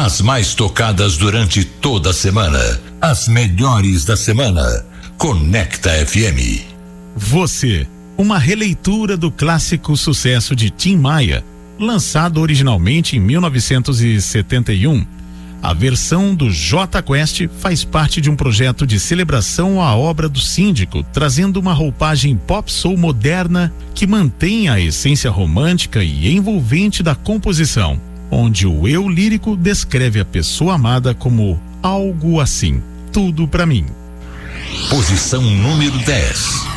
As mais tocadas durante toda a semana. As melhores da semana. Conecta FM. Você, uma releitura do clássico sucesso de Tim Maia, lançado originalmente em 1971. A versão do Jota Quest faz parte de um projeto de celebração à obra do Síndico, trazendo uma roupagem pop soul moderna que mantém a essência romântica e envolvente da composição, onde o eu lírico descreve a pessoa amada como algo assim, tudo pra mim. Posição número 10.